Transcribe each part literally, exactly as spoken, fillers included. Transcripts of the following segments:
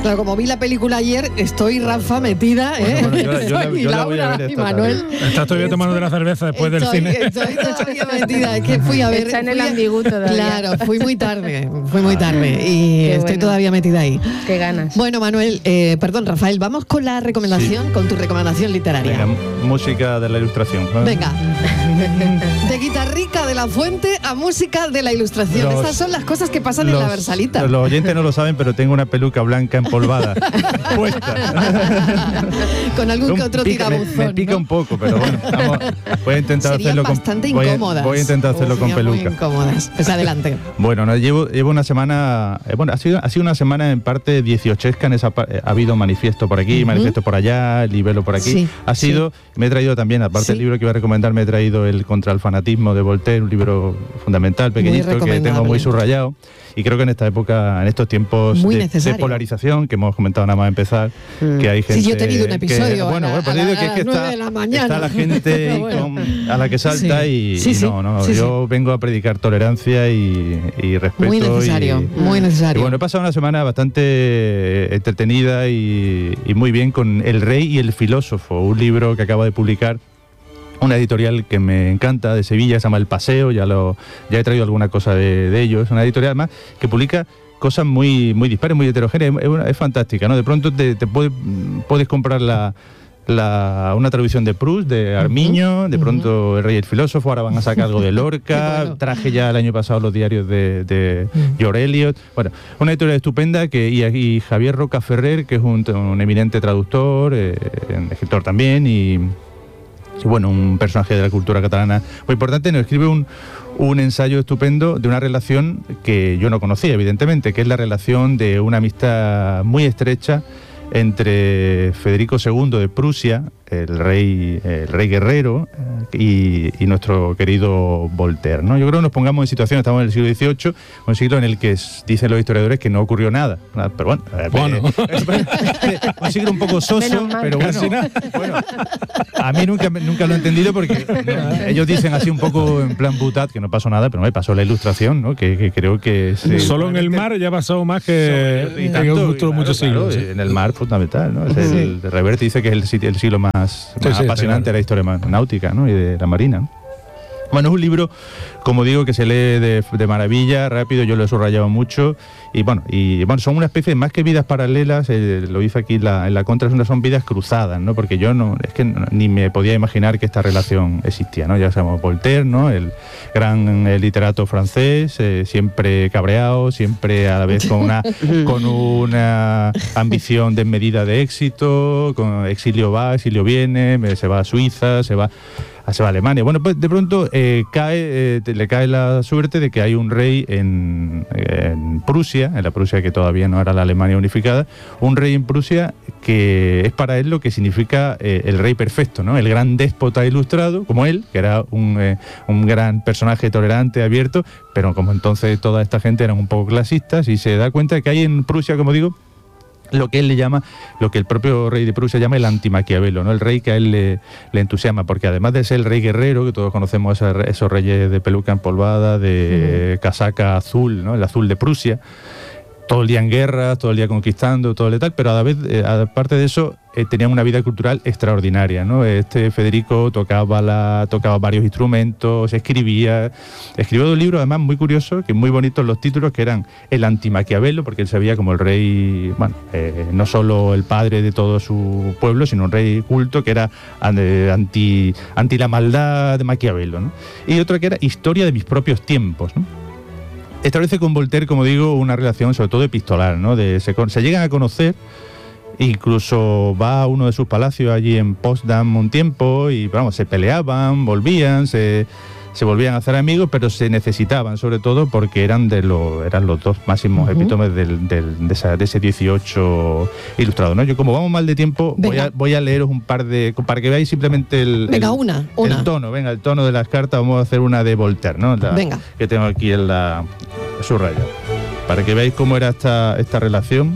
Claro, como vi la película ayer, estoy Rafa metida, ¿eh? Bueno, bueno, yo, yo, la, y yo la voy a Laura ver y esta Manuel. tarde. Estás todavía tomando de la cerveza después estoy, del cine. Estoy todavía metida, es que fui a ver. Está en el fui a- ambiguo todavía. Claro, fui muy tarde, fui muy tarde y Qué estoy bueno. todavía metida ahí. Qué ganas. Bueno, Manuel, eh, perdón, Rafael, vamos con la recomendación, Sí. con tu recomendación literaria. Venga, música de la ilustración. Venga. De guitarrica de la fuente a música de la ilustración. Los- Estas son las cosas que pasan en Los- la Versalita. Los oyentes no lo saben, pero tengo una peluca blanca empolvada puesta. Con algún Un que otro pica- me- tirabuzón. Me, pica ¿no? un poco, pero bueno, vamos, voy a intentar Serían hacerlo con bastante voy a, incómodas. voy a intentar hacerlo con Serían muy peluca. incómodas. Pues adelante. Bueno, no, llevo, llevo una semana, eh, bueno, ha sido, ha sido una semana en parte dieciochesca, en esa, pa- eh, ha habido manifiesto por aquí, Ujú. manifiesto por allá, libelo por aquí. Sí, ha sido, me he traído también, aparte Sí. del libro que iba a recomendar, me he traído el Contra el fanatismo de Voltaire, un libro fundamental, pequeñito, que tengo recomendable. muy subrayado. Y creo que en esta época, en estos tiempos Muy de, de necesario. polarización, que hemos comentado nada más empezar, Mm. que hay gente... Sí, yo he tenido un episodio que, a bueno, la- bueno, pues a la- digo que a es que las nueve está, de la mañana. está la gente ahí Bueno. con- a la que salta Sí. y, Sí, y sí. no, no, Sí, yo vengo a predicar tolerancia y, y respeto. Muy necesario, y- muy necesario. y bueno, he pasado una semana bastante entretenida y, y muy bien con El Rey y el Filósofo, un libro que acaba de publicar una editorial que me encanta, de Sevilla, se llama El Paseo, ya lo ya he traído alguna cosa de, de ellos, una editorial más que publica cosas muy muy dispares, muy heterogéneas, es, una- es fantástica, ¿no? De pronto te, te puede- puedes comprar la... La, una traducción de Proust, de Armiño, de pronto El Rey y el Filósofo, ahora van a sacar algo de Lorca, Qué bueno. traje ya el año pasado los diarios de, de George Eliot. Bueno, una editorial estupenda que, y, y Javier Roca Ferrer, que es un, un eminente traductor, eh, escritor también, y, y bueno, un personaje de la cultura catalana muy importante, nos escribe un, un ensayo estupendo de una relación que yo no conocía, evidentemente, que es la relación de una amistad muy estrecha entre Federico segundo de Prusia, el rey, el rey guerrero, eh, y, y nuestro querido Voltaire, ¿no? Yo creo que nos pongamos en situación, estamos en el siglo dieciocho, un siglo en el que s- dicen los historiadores que no ocurrió nada, nada, pero bueno, eh, Bueno. eh, un siglo un poco soso, Menos mal. pero bueno, bueno, a mí nunca, nunca lo he entendido porque no, ellos dicen así un poco en plan butat que no pasó nada, pero me pasó la ilustración, ¿no? Que, que creo que se- Solo en el mar ya ha pasado más que y en tanto, otros claro, muchos claro, siglos. sí. en el mar fundamental, ¿no? Es el, Reverte dice que es el, sitio- el siglo más, más Sí, sí, apasionante claro. de la historia ma- náutica, ¿no? Y de la marina, ¿no? Bueno, es un libro, como digo, que se lee de, de maravilla, rápido, yo lo he subrayado mucho, y bueno, y bueno, son una especie, más que vidas paralelas, eh, lo hice aquí en la, en la contra, son, son vidas cruzadas, ¿no? Porque yo no, es que no- ni me podía imaginar que esta relación existía, ¿no? Ya sabemos Voltaire, ¿no? El gran eh, literato francés, eh, siempre cabreado, siempre a la vez con una, con una ambición desmedida de éxito, con exilio va, exilio viene, me- se va a Suiza, se va... se va a Alemania. Bueno, pues de pronto eh, cae, eh, te- le cae la suerte de que hay un rey en, en Prusia, en la Prusia que todavía no era la Alemania unificada, un rey en Prusia que es para él lo que significa eh, el rey perfecto, ¿no? El gran déspota ilustrado, como él, que era un, eh, un gran personaje tolerante, abierto, pero como entonces toda esta gente eran un poco clasistas, y se da cuenta de que hay en Prusia, como digo, lo que él le llama, lo que el propio rey de Prusia llama el anti-Maquiavelo, ¿no? El rey que a él le, le entusiasma, porque además de ser el rey guerrero, que todos conocemos esos, esos reyes de peluca empolvada, de casaca azul, ¿no? El azul de Prusia, todo el día en guerra, todo el día conquistando, todo el tal, pero a la vez, eh, aparte de eso, eh, tenían una vida cultural extraordinaria, ¿no? Este Federico tocaba la, tocaba varios instrumentos, escribía, escribió dos libros además muy curiosos, que muy bonitos los títulos, que eran El anti-Maquiavelo, porque él se veía como el rey, bueno, eh, no solo el padre de todo su pueblo, sino un rey culto, que era eh, anti, anti la maldad de Maquiavelo, ¿no? Y otra que era Historia de mis propios tiempos, ¿no? Establece con Voltaire, como digo, una relación sobre todo epistolar, ¿no? De, se, con- se llegan a conocer, incluso va a uno de sus palacios allí en Potsdam un tiempo y, vamos, se peleaban, volvían, se, se volvían a hacer amigos, pero se necesitaban sobre todo porque eran de los eran los dos máximos Ujú. epítomes del, del- de, esa- de ese dieciocho ilustrado, ¿no? Yo, como vamos mal de tiempo, voy Venga. a, voy a leeros un par de, para que veáis simplemente el, Venga, el- una, una. el tono, venga, el tono de las cartas. Vamos a hacer una de Voltaire, ¿no? La- Venga. Que tengo aquí en la subraya, para que veáis cómo era esta, esta relación.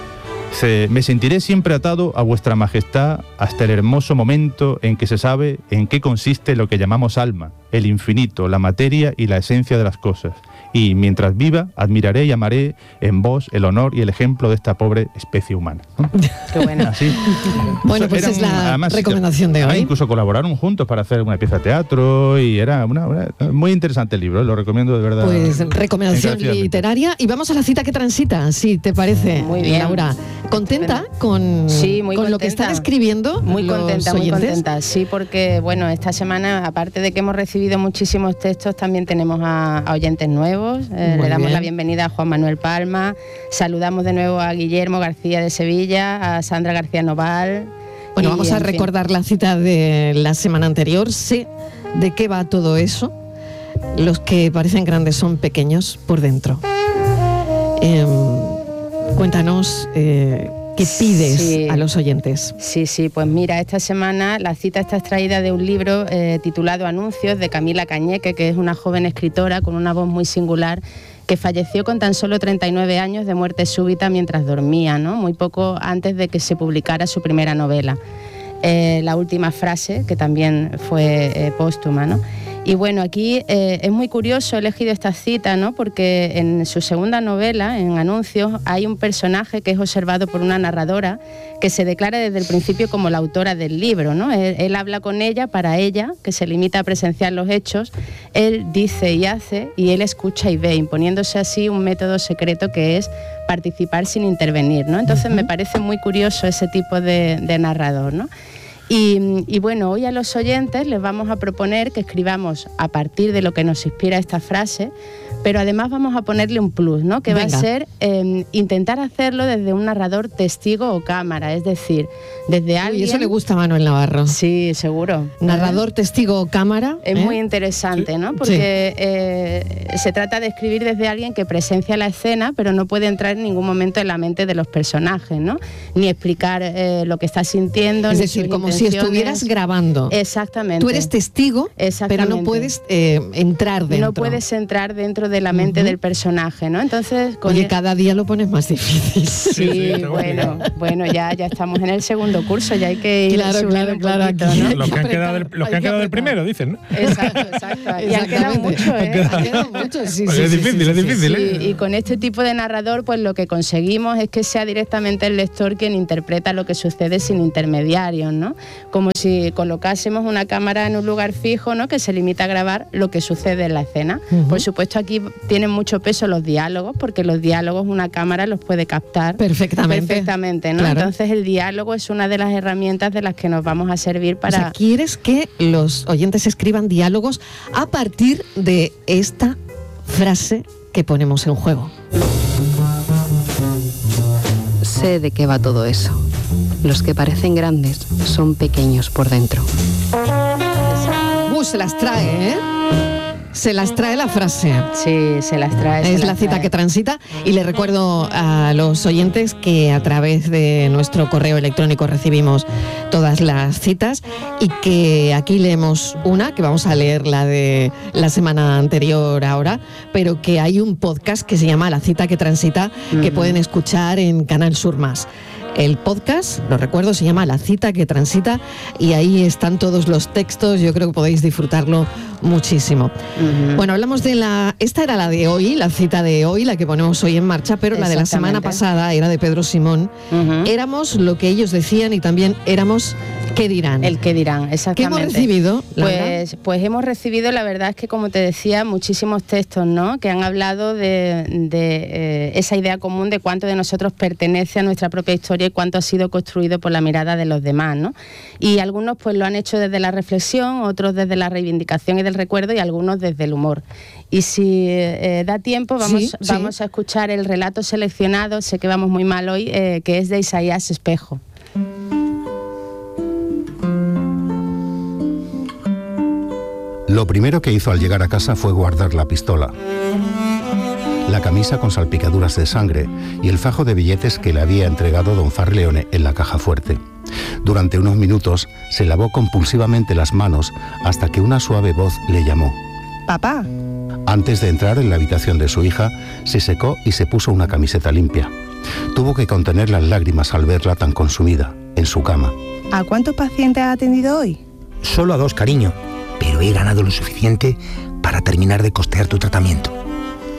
Se, me sentiré siempre atado a vuestra majestad hasta el hermoso momento en que se sabe en qué consiste lo que llamamos alma, el infinito, la materia y la esencia de las cosas, y mientras viva admiraré y amaré en vos el honor y el ejemplo de esta pobre especie humana, ¿no? Qué bueno. Así. Bueno, pues Eran, es la además, recomendación de ah, hoy. incluso colaboraron juntos para hacer una pieza de teatro y era una, una- muy interesante el libro, ¿eh? Lo recomiendo de verdad. Pues recomendación encarecidamente. literaria. Y vamos a la cita que transita, si te parece, Muy bien. Laura. ¿Contenta con, Sí, muy con lo que contenta. están escribiendo Muy los contenta, muy oyentes? contenta, sí, porque bueno, esta semana, aparte de que hemos recibido muchísimos textos, también tenemos a, a oyentes nuevos. Eh, Muy le damos bien. la bienvenida a Juan Manuel Palma, saludamos de nuevo a Guillermo García de Sevilla, a Sandra García Noval. Bueno, y, vamos a en fin. recordar la cita de la semana anterior. Sé de qué va todo eso. Los que parecen grandes son pequeños por dentro. Em, cuéntanos eh, qué pides Sí. a los oyentes. Sí, sí, pues mira, esta semana la cita está extraída de un libro eh, titulado Anuncios, de Camila Cañeque, que es una joven escritora con una voz muy singular, que falleció con tan solo treinta y nueve años de muerte súbita mientras dormía, ¿no? Muy poco antes de que se publicara su primera novela. Eh, la última frase, que también fue eh, póstuma, ¿no? Y bueno, aquí eh, es muy curioso, he elegido esta cita, ¿no? Porque en su segunda novela, en Anuncios, hay un personaje que es observado por una narradora que se declara desde el principio como la autora del libro, ¿no? Él, él habla con ella, para ella, que se limita a presenciar los hechos, él dice y hace, y él escucha y ve, imponiéndose así un método secreto que es participar sin intervenir, ¿no? Entonces me parece muy curioso ese tipo de, de narrador, ¿no? Y, y bueno, hoy a los oyentes les vamos a proponer que escribamos a partir de lo que nos inspira esta frase, pero además vamos a ponerle un plus, ¿no? Que Venga. va a ser eh, intentar hacerlo desde un narrador testigo o cámara, es decir, desde alguien... Y eso le gusta a Manuel Navarro. Sí, seguro. Narrador, testigo, cámara. Es ¿eh? muy interesante, ¿no? Porque eh, se trata de escribir desde alguien que presencia la escena, pero no puede entrar en ningún momento en la mente de los personajes, ¿no? Ni explicar eh, lo que está sintiendo. Es ni decir, sus como si intenciones. estuvieras grabando. Exactamente. Tú eres testigo, pero Exactamente. no puedes eh, entrar dentro. No puedes entrar dentro de la mente Ujú. del personaje, ¿no? Entonces, con Oye, e- cada día lo pones más difícil. Sí, sí, está bueno, complicado. bueno, ya, ya estamos en el segundo curso, ya hay que ir Claro, subiendo claro, un claro, poquito, aquí. ¿no? Los que han Hay que quedado del, apretar, los que hay han que quedado del apretar. primero, dicen, ¿no? Exacto, exacto. Y han quedado Exactamente. mucho, ¿eh? Han quedado mucho, sí, Pues sí, es sí, difícil, sí, es sí, difícil, sí. ¿eh? Sí, y con este tipo de narrador, pues lo que conseguimos es que sea directamente el lector quien interpreta lo que sucede sin intermediarios, ¿no? Como si colocásemos una cámara en un lugar fijo, ¿no? Que se limita a grabar lo que sucede en la escena. Ujú. Por supuesto, aquí tienen mucho peso los diálogos, porque los diálogos una cámara los puede captar Perfectamente. perfectamente, ¿no? Claro. Entonces el diálogo es una de las herramientas de las que nos vamos a servir O para... sea, quieres que los oyentes escriban diálogos a partir de esta frase que ponemos en juego. Sé de qué va todo eso. Los que parecen grandes son pequeños por dentro. Uh, se las trae, ¿eh? Se las trae la frase. Sí, se las trae. se Es la las cita trae. que transita y le recuerdo a los oyentes que a través de nuestro correo electrónico recibimos todas las citas y que aquí leemos una, que vamos a leer la de la semana anterior ahora, pero que hay un podcast que se llama La cita que transita que Ujú. pueden escuchar en Canal Sur Más. El podcast, lo recuerdo, se llama La cita que transita y ahí están todos los textos, yo creo que podéis disfrutarlo muchísimo. Ujú. Bueno, hablamos de la... Esta era la de hoy, la cita de hoy, la que ponemos hoy en marcha, pero la de la semana Exactamente. pasada era de Pedro Simón. Ujú. Éramos lo que ellos decían y también éramos qué dirán. El que dirán, ¿Qué exactamente. hemos recibido, Laura? Pues, pues hemos recibido, la verdad es que, como te decía, muchísimos textos, ¿no? Que han hablado de, de eh, esa idea común de cuánto de nosotros pertenece a nuestra propia historia y cuánto ha sido construido por la mirada de los demás, ¿no? Y algunos pues lo han hecho desde la reflexión, otros desde la reivindicación y del recuerdo y algunos desde el humor. Y si eh, da tiempo, vamos, Sí, sí. vamos a escuchar el relato seleccionado, sé que vamos muy mal hoy, eh, que es de Isaías Espejo. Lo primero que hizo al llegar a casa fue guardar la pistola, la camisa con salpicaduras de sangre y el fajo de billetes que le había entregado don Farleone en la caja fuerte. Durante unos minutos se lavó compulsivamente las manos hasta que una suave voz le llamó. Papá, Antes de entrar en la habitación de su hija, se secó y se puso una camiseta limpia. Tuvo que contener las lágrimas al verla tan consumida, en su cama. ¿a cuántos pacientes has atendido hoy? Solo a dos, cariño, pero he ganado lo suficiente para terminar de costear tu tratamiento.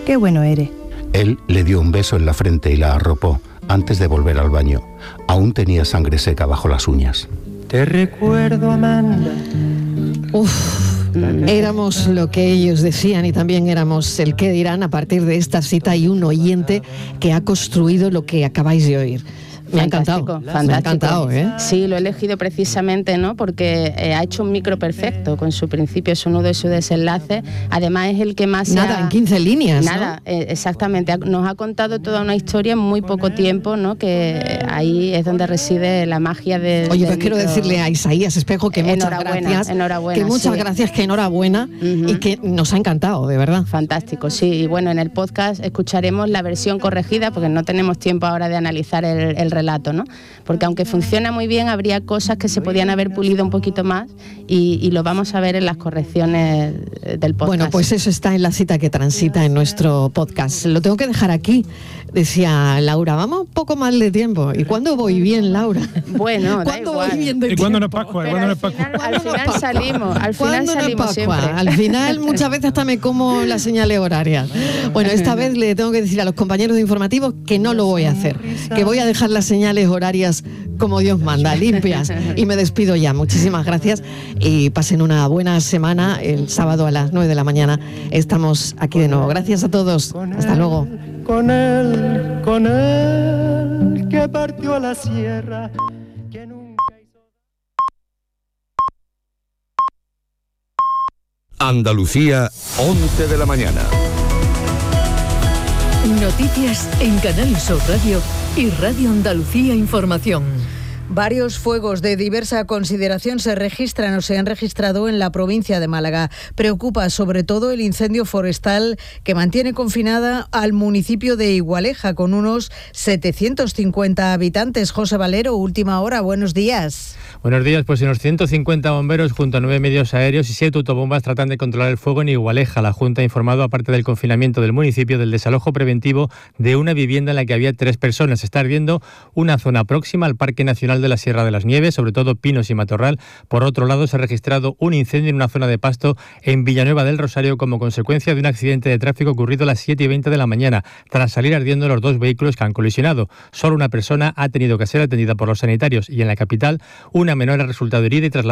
Qué bueno eres. Él le dio un beso en la frente y la arropó antes de volver al baño. Aún tenía sangre seca bajo las uñas. Te recuerdo, Amanda. Uf, éramos lo que ellos decían y también éramos el que dirán. A partir de esta cita hay un oyente que ha construido lo que acabáis de oír. Me ha encantado, Fantástico, me ha encantado, ¿eh? Sí, lo he elegido precisamente, ¿no? Porque eh, ha hecho un micro perfecto con su principio, su nudo y su desenlace. Además es el que más Nada, ha... en quince líneas, Nada, ¿no? eh, exactamente. Nos ha contado toda una historia en muy poco tiempo, ¿no? Que ahí es donde reside la magia de. Oye, del pues quiero micro. decirle a Isaías Espejo que muchas Enhorabuena, gracias. enhorabuena, que muchas sí. gracias, que enhorabuena Ujú. y que nos ha encantado, de verdad. Fantástico, sí. Y bueno, en el podcast escucharemos la versión corregida porque no tenemos tiempo ahora de analizar el, el relato, ¿no? Porque aunque funciona muy bien, habría cosas que se podían haber pulido un poquito más y, y lo vamos a ver en las correcciones del podcast. Bueno, pues eso está en la cita que transita en nuestro podcast. Lo tengo que dejar aquí. Decía Laura, vamos un poco mal de tiempo. ¿Y cuándo voy bien, Laura? Bueno, da ¿Cuándo igual. voy bien de ¿Y tiempo? cuándo no es Pascua? ¿Y Pero cuándo no al es Pascua? final, al final salimos, al final ¿Cuándo no es salimos Pascua? siempre. Al final muchas veces hasta me como las señales horarias. Bueno, esta vez le tengo que decir a los compañeros de informativos que no lo voy a hacer, que voy a dejar las señales horarias como Dios manda, limpias. Y me despido ya. Muchísimas gracias y pasen una buena semana. El sábado a las nueve de la mañana estamos aquí de nuevo. Gracias a todos. Hasta luego. Con él, con él, que partió a la sierra. Que nunca hizo... Andalucía, once de la mañana. Noticias en Canal Sur Radio y Radio Andalucía Información. Varios fuegos de diversa consideración se registran o se han registrado en la provincia de Málaga. Preocupa sobre todo el incendio forestal que mantiene confinada al municipio de Igualeja con unos setecientos cincuenta habitantes. José Valero, Última Hora, buenos días. Buenos días, pues unos ciento cincuenta bomberos junto a nueve medios aéreos y siete autobombas tratan de controlar el fuego en Igualeja. La Junta ha informado, aparte del confinamiento del municipio, del desalojo preventivo de una vivienda en la que había tres personas. Está ardiendo una zona próxima al Parque Nacional de la Sierra de las Nieves, sobre todo pinos y matorral. Por otro lado, se ha registrado un incendio en una zona de pasto en Villanueva del Rosario como consecuencia de un accidente de tráfico ocurrido a las siete y veinte de la mañana, tras salir ardiendo los dos vehículos que han colisionado. Solo una persona ha tenido que ser atendida por los sanitarios y en la capital una menor ha resultado herida y trasladada